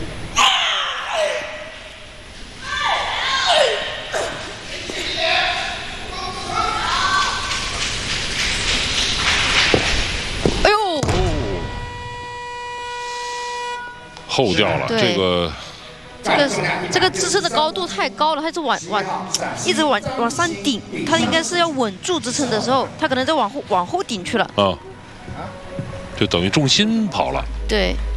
哎呦！ 后掉了， 这个支撑的高度太高了，它是一直往上顶，它应该是要稳住支撑的时候，它可能在往后顶去了。 啊，就等于重心跑了。 对。